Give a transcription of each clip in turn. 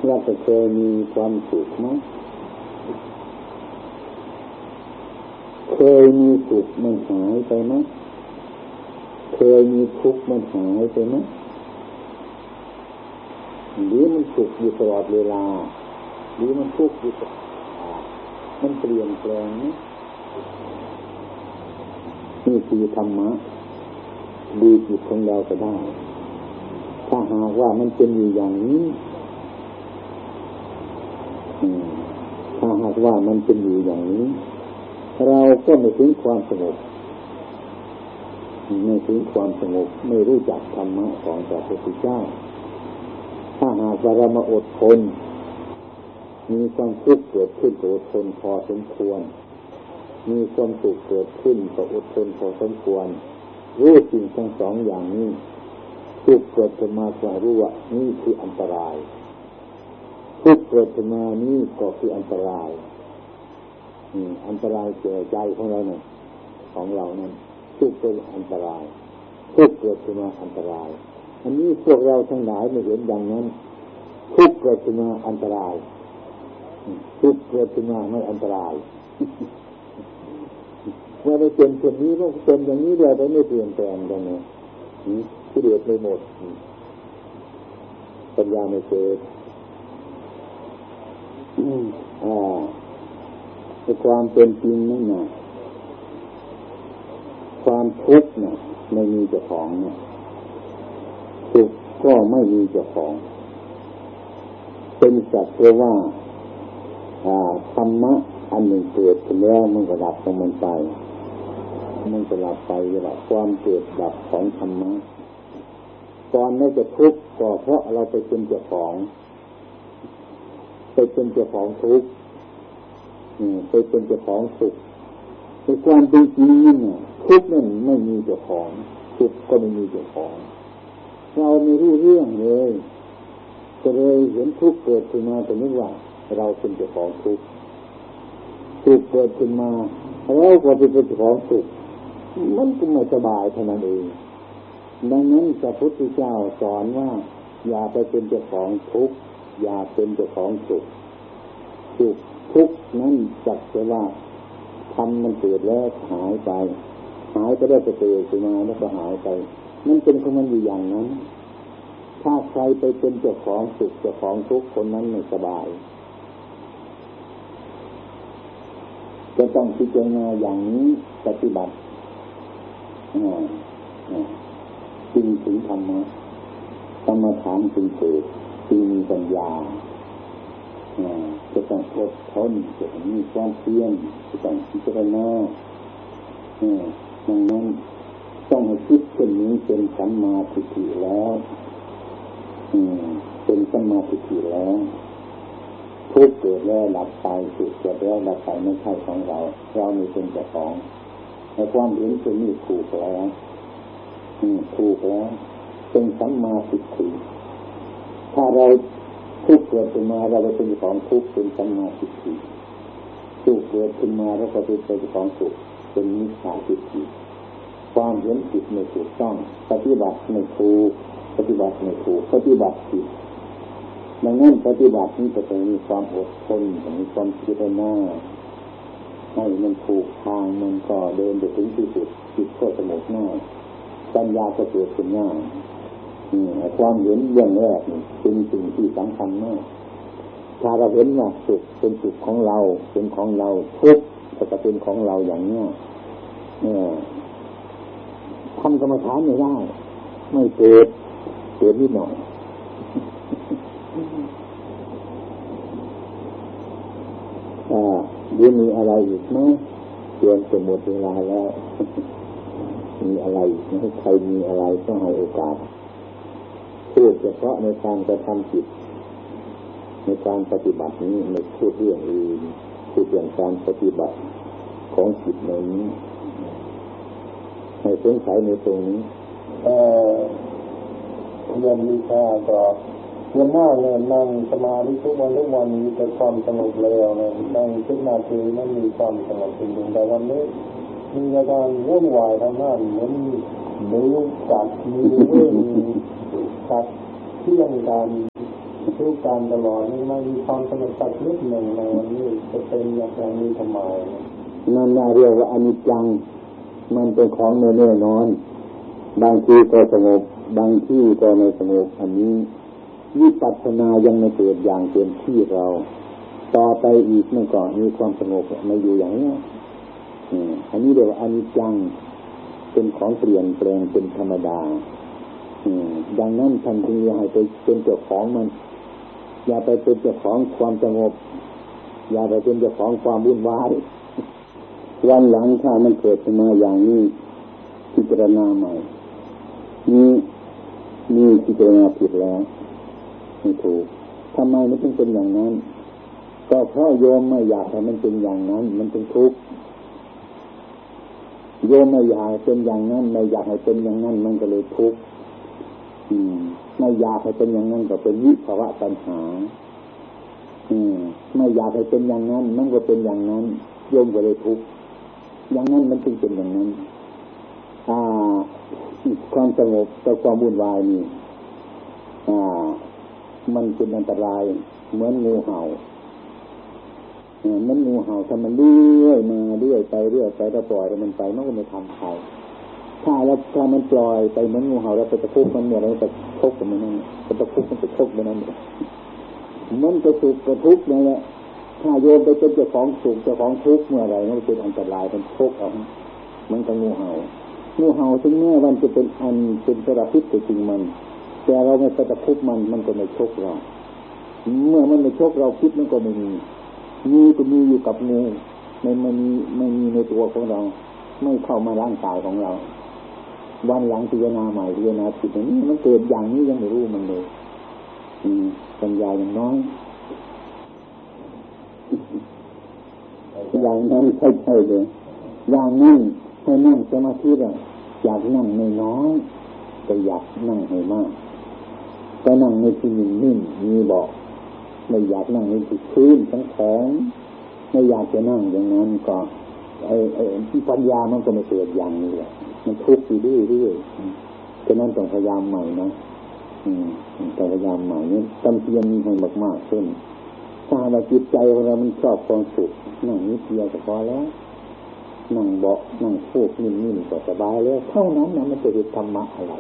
เราจะเคยมีความสุขไหมเคยมีสุขมันหายไปไหมเคยมีทุกข์มันหายไปไหมหรือมันสุขอยู่ตลอดเวลาหรือมันทุกข์อยู่ตลอดเวลามันเปลี่ยนแปลงไหมนี่คือธรรมะดูจิตของเราก็ได้ถ้าหากว่ามันเป็นอยู่อย่างนี้ถ้าหากว่ามันเป็นอยู่อย่างนี้เราก็ไม่ถึงความสงบไม่ถึงความสงบไม่รู้จักธรรมะของพระพุทธเจ้าถ้าหากว่าเรามาอดทนมีความทุกข์เกิดขึ้นก็อดทนพอสมควรมีความสุขเกิดขึ้นก็อดทนพอสมควรรู้สิ่งทั้งสองอย่างนี้ทุกข์เกิดขึ้นมาก็รู้ว่านี่คืออันตรายทุกข์เกิดขึ้นมานี่ก็คืออันตรายอันตรายแก่ใจของเราเนี่ยของเรานั้นทุกข์เป็นอันตรายทุกข์เกิดขึ้นมาอันตรายอันนี้พวกเราทั้งหลายไม่เห็นดังนั้นทุกข์เกิดขึ้นมาอันตรายทุกข์เกิดขึ้นมาไม่อันตรายเมื่อได้เป็นเช่นนี้ก็เป็นอย่างนี้เลยแต่ไม่เปลี่ยนแปลงกันนะที่เดือดไม่หมดปัญญาไม่เกิดในความเป็นจริงนั่นน่ะความทุกข์น่ะไม่มีเจ้าของน่ะทุกข์ก็ไม่มีเจ้าของเป็นสัจจะว่าธรรมะอันหนึ่งเกิดขึ้นแล้วมันก็ดับของมันไปมันจะดับไปเวลาความเกิดดับของธรรมะตอนนี้จะทุกข์ก็เพราะเราไปเป็นเจ้าของไปเป็นเจ้าของทุกข์ไปเป็นเจ้าของสุขในความเป็นจริงเนี่ยทุกข์นั่นไม่มีเจ้าของสุขก็ไม่มีเจ้าของเราไม่รู้เรื่องเลยก็เลยเห็นทุกข์เกิดขึ้นมาแต่นึกว่าเราเป็นเจ้าของทุกข์สุขเกิดขึ้นมาเราก็เป็นเจ้าของสุขมันก็ไม่สบายเท่านั้นเองดังนั้นพระพุทธเจ้าสอนว่าอย่าไปเป็นเจ้าของทุกข์อย่าเป็นเจ้าของสุขสุขทุกข์นั้นจักจะว่าทำมันเกิดแล้วหายไปได้จะเกิดขึ้นมาแล้วก็หายไปมันเป็นของมันอยู่อย่างนั้นถ้าใครไปเป็นเจ้าของสุขเจ้าของทุกข์คนนั้นไม่สบายจะต้องพิจารณาอย่างนี้ปฏิบัติจึงถึงธรรมะกรรมฐานจึงเกิดจึงมีปัญญาจะต้องอดทนจะต้องมีความเพียรจะต้องพิจารณาดังนั้นต้องให้คิดเช่นนี้เป็นสัมมาทิฏฐิแล้วเป็นสัมมาทิฏฐิแล้วทุกข์เกิดแล้วดับไปสุขเกิดแล้วดับไปไม่ใช่ของเราไม่เป็นเจ้าของในความเห็นเช่นนี้ถูกแล้วเป็นสัมมาทิฏฐิถ้าเราทุกข์เกิดขึ้นมาเราเป็นเจ้าของทุกข์เป็นสัมมาทิฏฐิสุขเกิดขึ้นมาเราก็เป็นเจ้าของสุขเป็นมิจฉาทิฏฐิความเห็นผิดไม่ถูกต้องปฏิบัติไม่ถูกปฏิบัติผิดดังนั้นปฏิบัตินี้จะต้องมีความอดทนมีความพิจารณาให้มันถูกทางมันก็เดินไปถึงที่สุดจิตก็สงบง่ายปัญญาก็เกิดขึ้นง่ายความเห็นเรื่องแรกนี่เป็นสิ่งที่สำคัญมากถ้าเราเห็นว่าสุขเป็นสุขของเราเป็นของเราทุกข์ก็เป็นของเราอย่างนี้ทำกรรมฐานไม่ได้ไม่เกิดนิดหน่อยหรือมีอะไรอีกไหมเตรียมจะหมดเวลาแล้วมีอะไรอีกไหมใครมีอะไรก็ให้โอกาสพูดเฉพาะในการกระทำจิตในการปฏิบัตินี้ไม่พูดเรื่องอื่นพูดเรื่องการปฏิบัติของจิตนี้ให้สงสัยในตรงนี้ยังมีค่าก็เงินหน้าเงินนั่งสมาธิทุกวันมีแต่ความสงบแล้วนั่งทุกนาทีนั้นมีความสงบจริงๆแต่วันนี้มีอาการวุ่นวายทางนั้นเหมือนมีจัดมีเรื่องจัดเที่ยงกันทุกการตลอดนี่มันมีความสงบสักนิดหนึ่งในวันนี้จะเป็นอย่างนี้ทำไมนั่นเรียกว่าอนิจจังมันเป็นของไม่แน่นอนบางทีก็สงบบางทีก็ไม่สงบอันนี้วิปัสสนายังไม่เกิดอย่างเต็มที่เราต่อไปอีกมันก็มีความสงบมาอยู่อย่างนี้อันนี้เรียกว่าอนิจจังเป็นของเปลี่ยนแปลงเป็นธรรมดาดังนั้นท่านจึงอย่าให้ไปเป็นเจ้าของมันอย่าไปเป็นเจ้าของความสงบอย่าไปเป็นเจ้าของความวุ่นวายวันหลังถ้ามันเกิดขึ้นมาอย่างนี้พิจารณาใหม่นี่พิจารณาผิดแล้วไม่ถูกทำไมมันถึงเป็นอย่างนั้นก็เพราะโยมไม่อยากให้มันเป็นอย่างนั้นมันเป็นทุกข์โยมไม่อยากให้เป็นอย่างนั้นไม่อยากให้เป็นอย่างนั้นมันก็เลยทุกข์ไม่อยากให้เป็นอย่างนั้นก็เป็นวิภวะตัณหาไม่อยากให้เป็นอย่างนั้นมันก็เป็นอย่างนั้นโยมก็เลยทุกข์อย่างนั้นมันจึงเป็นอย่างนั้นความสงบกับความวุ่นวายนี่มันเป็นอันตรายเหมือนงูเห่ามันงูเห่าถ้ามันเลื่อยมาเรื่อยไปเรื่อยไปแล้วปล่อยมันไปมันก็ไม่ทำใครถ้ามันปล่อยไปเหมือนงูเห่าแล้วไปตะคุบมันเนี่ยเราจะชกกับมันนั่นตะคุบมันจะชกมันนั่นมันจะสุขกระทุกข์นั่นแหละถ้าโยมไปเป็นเจ้าของสุขเจ้าของทุกข์เมื่อไรมันเป็นอันตรายเป็นชกเอามันก็งูเห่าถึงแม้มันจะเป็นอันเป็นสารพิษแต่จริงมันแต่เราไม่ไปตะคุบมันก็ไม่ชกเราเมื่อมันไม่ชกเราพิษมันก็ไม่มีก็มีอยู่กับงูไม่มีในตัวของเราไม่เข้ามาร่างกายของเราวันหลังพิจารณาใหม่พิจารณาผิดอย่างนี้มันเกิดอย่างนี้ยังไม่รู้มันเลยปัญญาอย่างน้อยอย่างนั้นใช่เลยอย่างนั้นให้นั่งสมาธิอยากนั่งน้อยแต่อยากนั่งให้มากก็นั่งในที่นิ่งมีบอกไม่อยากนั่งในที่ชื้นแข็งไม่อยากจะนั่งอย่างนั้นก็ที่ปัญญามันก็ไม่เกิดอย่างนี้แหละมันทุกข์อยู่เรื่อยๆฉะนั้นต้องพยายามใหม่นะต้องพยายามใหม่นี่ต้องเพียรให้มากๆขึ้นถ้าว่าจิตใจของเรามันชอบความสุขนั่งนิดเดียวก็พอแล้วนั่งเบาะนั่งฟูกนิ่มๆก็สบายแล้วเท่านั้นนะมันจะเป็นธรรมะอะไร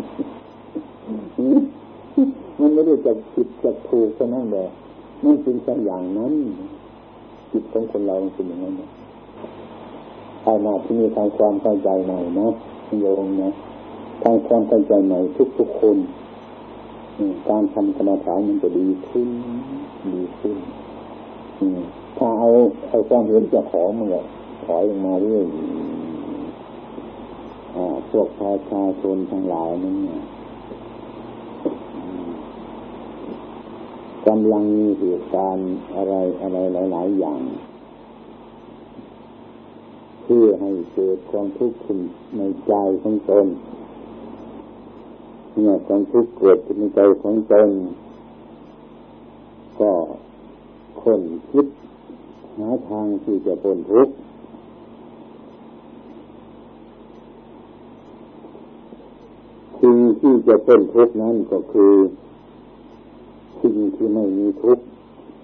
มันไม่ได้จะผิดจะถูกเท่านั้นแหละมันเป็นแค่อย่างนั้นจิตของคนเราเป็นอย่างนั้นภายในที่มีทางความเข้าใจใหม่นะโยมนะทางความเข้าใจใหม่ทุกๆคนการทำกรรมฐานมันจะดีขึ้นถ้าเอาความเห็นเจ้าของมันแหละถอยลงมาเรื่อยพวกประชาชนทั้งหลายนั้นกำลังมีเหตุการณ์อะไรหลายๆอย่างเพื่อให้เกิดความทุกข์ขึ้นในใจของตนเมื่อความทุกข์เกิดขึ้นในใจของตนก็ค้นคิดหาทางที่จะพ้นทุกข์สิ่งที่จะพ้นทุกข์นั้นก็คือสิ่งที่ไม่มีทุกข์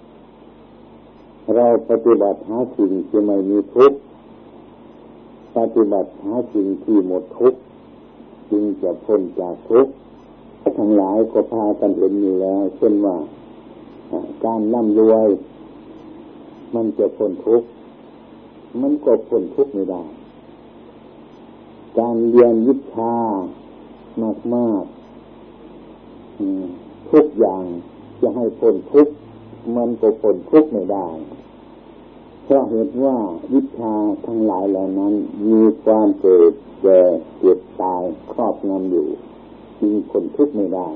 เราปฏิบัติหาสิ่งที่ไม่มีทุกข์ปฏิบัติหาสิ่งที่หมดทุกข์จึงจะพ้นจากทุกข์ทั้งหลายก็พากันเห็นอยู่แล้วเช่นว่าการร่ำรวยมันจะพ้นทุกข์มันก็พ้นทุกข์ไม่ได้การเรียนวิชามากทุกอย่างจะให้พ้นทุกข์มันก็พ้นทุกข์ไม่ได้เพราะเหตุว่าวิชาทั้งหลายเหล่านั้นมีความเกิดแก่เจ็บตายครอบงำอยู่จึงพ้นทุกข์ไม่ได้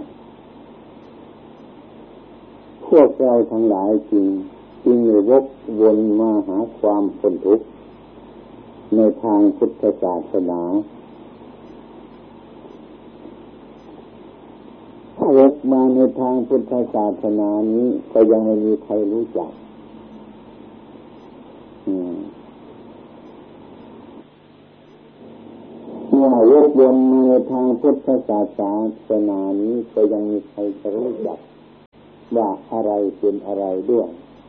พวกเราทั้งหลายจึงวกวนมาหาความพ้นทุกข์ในทางพุทธศาสนาถ้าวกมาในทางพุทธศาสนานี้ก็ยังไม่มีใครรู้จักเมื่อวกวนมาในทางพุทธศาสนานี้ก็ยังมีใครจะรู้จักว่าอะไรเป็นอะไรด้วย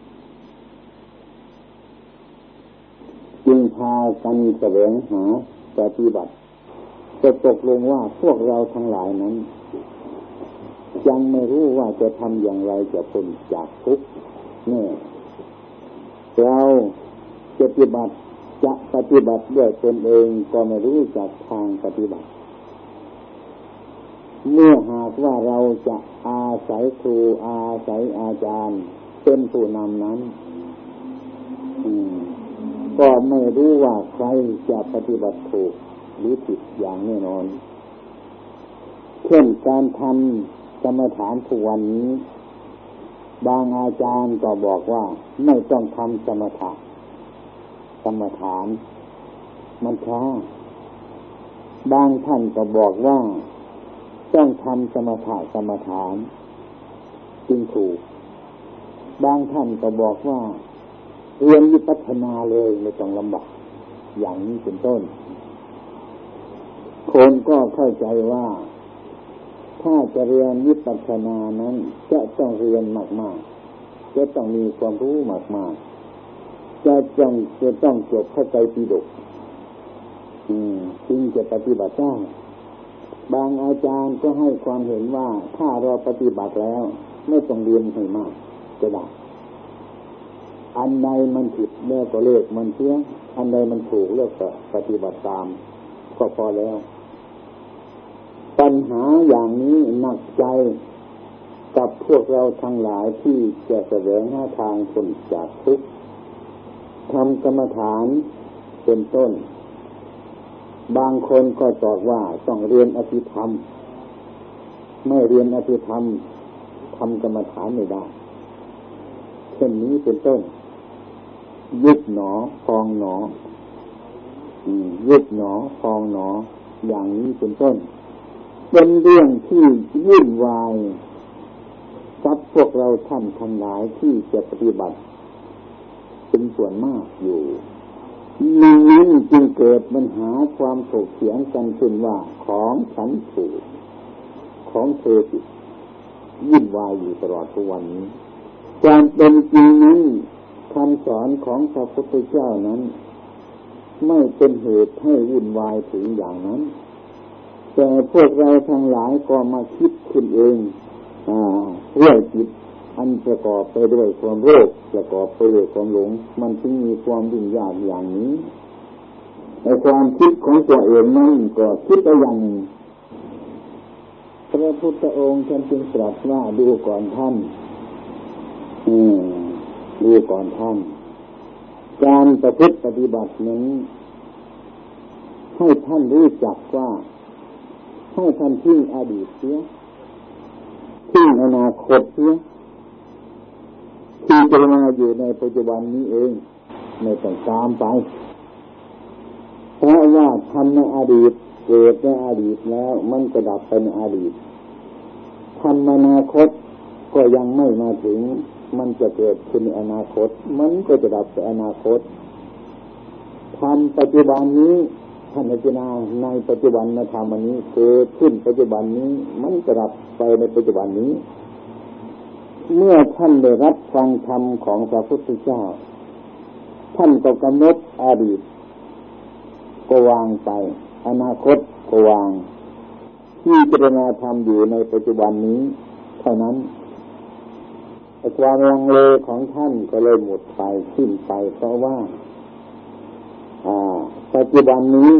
จึงพากันแสวงหาปฏิบัติจะตกลงว่าพวกเราทั้งหลายนั้นยังไม่รู้ว่าจะทำอย่างไรจะพ้นจากทุกข์นี่เราจะปฏิบัติด้วยตนเองก็ไม่รู้จักทางปฏิบัติเมื่อหากว่าเราจะอาศัยครูอาศัยอาจารย์เป็นผู้นำนั้นก็ไม่รู้ว่าใครจะปฏิบัติถูกหรือผิดอย่างแน่นอนเช่นการทำกรรมฐานทุกวันนี้บางอาจารย์ก็บอกว่าไม่ต้องทำสมถะกรรมฐานมันช้าบางท่านก็บอกว่าต้องทำสมถะกรรมฐานจึงถูกบางท่านก็บอกว่าเรียนวิปัสสนาเลยไม่ต้องลำบากอย่างนี้เป็นต้นคนก็เข้าใจว่าถ้าจะเรียนวิปัสสนานั้นจะต้องเรียนมากๆจะต้องมีความรู้มากๆจะต้องจบเข้าใจปิฎกจึงจะปฏิบัติได้บางอาจารย์ก็ให้ความเห็นว่าถ้าเราปฏิบัติแล้วไม่ต้องเรียนให้มากก็ได้อันใดมันผิดแล้วก็เลิกมันเสียอันใดมันถูกแล้วก็ปฏิบัติตามก็พอแล้วปัญหาอย่างนี้หนักใจกับพวกเราทั้งหลายที่จะแสวงหาทางพ้นจากทุกข์ทำกรรมฐานเป็นต้นบางคนก็ตอบว่าต้องเรียนอภิธรรมไม่เรียนอภิธรรมทำกรรมฐานไม่ได้เช่นนี้เป็นต้นยุบหนอพองหนอยุบหนอพองหนออย่างนี้เป็นต้นเป็นเรื่องที่วุ่นวายกับพวกเราท่านทั้งหลายที่จะปฏิบัติเป็นส่วนมากอยู่นั้นจึงเกิดปัญหาความถกเถียงกันขึ้นว่าของฉันถูกของเธอผิดวุ่นวายอยู่ตลอดทุกวันนี้การเป็นจริงนั้นคำสอนของพระพุทธเจ้านั้นไม่เป็นเหตุให้วุ่นวายถึงอย่างนั้นแต่พวกเราทั้งหลายก็มาคิดขึ้นเองเรื่องจิตอันประกอบไปด้วยความโลภประกอบไปด้วยความหลงมันจึงมีความยุ่งยากอย่างนี้ในความคิดของตัวเองนั้นก็คิดไปอย่างหนึ่งพระพุทธองค์ท่านจึงตรัสว่าดูก่อนท่านดูก่อนท่านการประพฤติปฏิบัตินั้นให้ท่านรู้จักว่าให้ท่านทิ้งอดีตเสียทิ้งอนาคตเสียที่จะมาอยู่ในปัจจุบันนี้เองไม่ต้องตามไปเพราะว่าทำในอดีตเกิดในอดีตแล้วมันก็ดับไปในอดีตทำในอนาคตก็ยังไม่มาถึงมันจะเกิดขึ้นในอนาคตมันก็จะดับไปอนาคตทำปัจจุบันนี้ท่านพิจารณาในปัจจุบันธรรมนี้เกิดขึ้นปัจจุบันนี้มันจะดับไปในปัจจุบันนี้เมื่อท่านได้รับฟังธรรมของพระพุทธเจ้าท่านก็กำหนดอดีตก็วางไปอนาคตก็วางที่พิจารณาธรรมอยู่ในปัจจุบันนี้เท่านั้นความลังเลของท่านก็เลยหมดไปสิ้นไปเพราะว่าปัจจุบันนี้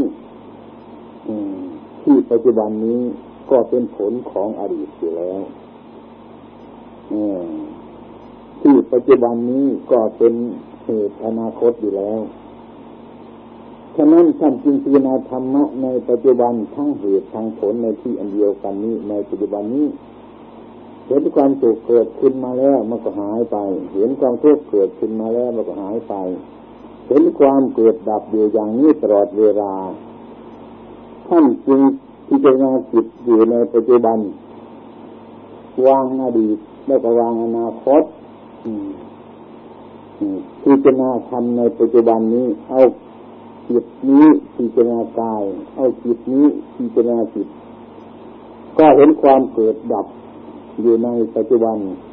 ที่ปัจจุบันนี้ก็เป็นผลของอดีตอยู่แล้วที่ปัจจุบันนี้ก็เป็นเหตุอนาคตอยู่แล้วฉะนั้นท่านจึงพิจารณาธรรมะในปัจจุบันทั้งเหตุทั้งผลในที่อันเดียวกันนี้ในปัจจุบันนี้เห็นความสุขเกิดขึ้นมาแล้วมันก็หายไปเห็นความทุกข์เกิดขึ้นมาแล้วมันก็หายไปเห็นความเกิดดับอยู่อย่างนี้ตลอดเวลาท่านจึงพิจารณาจิตอยู่ในปัจจุบันวางอดีตแล้วก็วางอนาคตพิจารณาธรรมในปัจจุบันนี้เอาจิตนี้พิจารณากายเอาจิตนี้พิจารณาจิตก็เห็นความเกิดดับอยู่ในปัจจุบัน